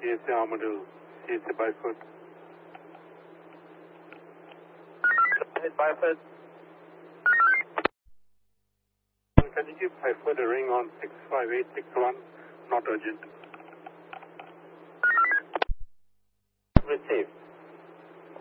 CSA Armadillo, CSA Byford. Hit Byford. Can you give Byford a ring on 65861? Not urgent. Received.